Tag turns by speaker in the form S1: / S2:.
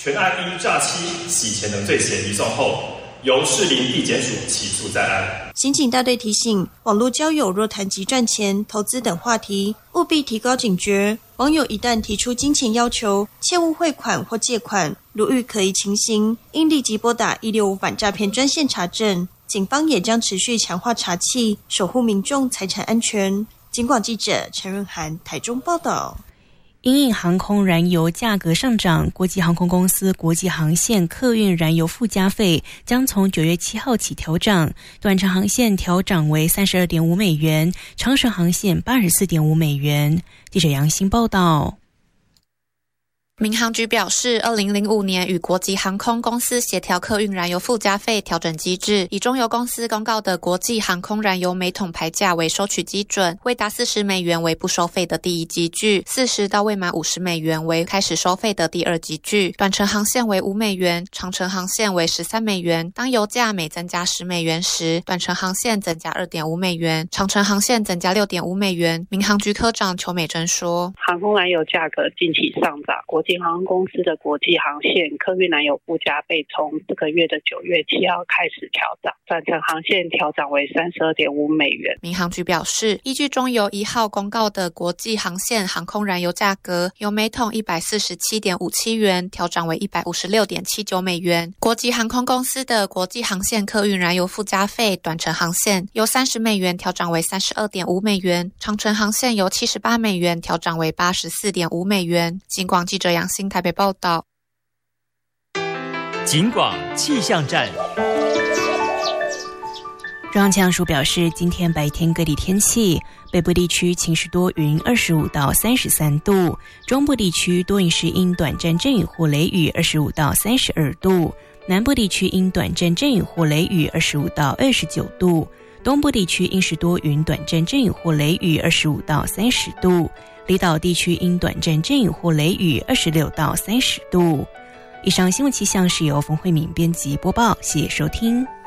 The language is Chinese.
S1: 全案依诈欺、洗钱等罪嫌移送后，由士林地检署起诉在案。
S2: 刑警大队提醒，网络交友若谈及赚钱、投资等话题，务必提高警觉。网友一旦提出金钱要求，切勿汇款或借款，如遇可疑情形，应立即拨打165反诈骗专线查证。警方也将持续强化查缉，守护民众财产安全。警广记者陈润涵台中报道。
S3: 因应航空燃油价格上涨，国际航空公司国际航线客运燃油附加费将从9月7号起调涨，短程航线调涨为32.5美元，长程航线84.5美元。记者杨欣报道。
S4: 民航局表示，2005年与国际航空公司协调客运燃油附加费调整机制，以中油公司公告的国际航空燃油每桶牌价为收取基准，未达40美元为不收费的第一级距，40到未满50美元为开始收费的第二级距。短程航线为5美元，长程航线为13美元。当油价每增加10美元时，短程航线增加2.5美元，长程航线增加6.5美元。民航局科长邱美珍说，
S5: 航空燃油价格近期上涨，国际航空公司的国际航线客运燃油附加费从这个月的9月7号开始调涨，短程航线调涨为32.5美元。
S4: 民航局表示，依据中油1号公告的国际航线航空燃油价格，由每桶147.57元调涨为156.79美元。国际航空公司的国际航线客运燃油附加费，短程航线由30美元调涨为32.5美元，长程航线由78美元调涨为84.5美元。警广记者杨欣台北报道。
S6: 警广气象站。
S3: 中央气象署表示，今天白天各地天气，北部地区晴时多云25到33度，中部地区多云时阴短暂阵雨或雷雨25到32度，南部地区阴短暂阵雨或雷雨25到29度，东部地区阴时多云短暂阵雨或雷雨25到30度，离岛地区阴短暂阵雨或雷雨26到30度。以上新闻气象是由冯慧敏编辑播报，谢谢收听。